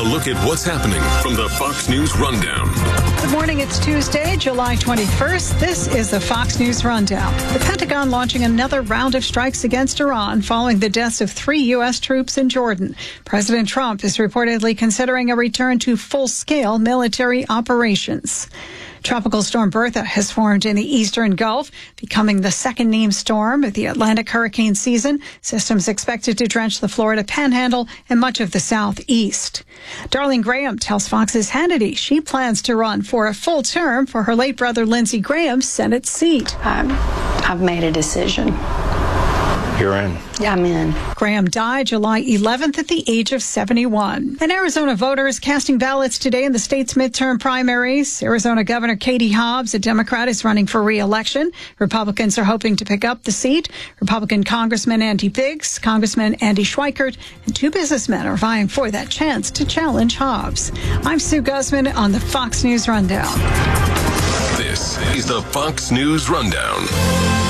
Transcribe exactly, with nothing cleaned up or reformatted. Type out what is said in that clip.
look at what's happening from the Fox News Rundown. Good morning. It's Tuesday, July twenty-first. This is the Fox News Rundown. The Pentagon launching another round of strikes against Iran following the deaths of three U S troops in Jordan. President Trump is reportedly considering a return to full-scale military operations. Tropical storm Bertha has formed in the eastern Gulf, becoming the second named storm of the Atlantic hurricane season. Systems expected to drench the Florida Panhandle and much of the southeast. Darlene Graham tells Fox's Hannity she plans to run for a full term for her late brother Lindsey Graham's Senate seat. I'm, I've made a decision. You're in. I'm in. Graham died July eleventh at the age of seventy-one. And Arizona voters casting ballots today in the state's midterm primaries. Arizona Governor Katie Hobbs, a Democrat, is running for re-election. Republicans are hoping to pick up the seat. Republican Congressman Andy Biggs, Congressman Andy Schweikert, and two businessmen are vying for that chance to challenge Hobbs. I'm Sue Guzman on the Fox News Rundown. This is the Fox News Rundown.